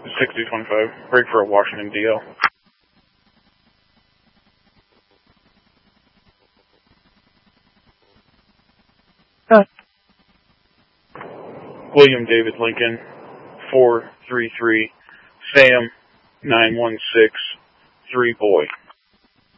6225. Break for a Washington DL. William David Lincoln, 433, Sam, 9163, boy.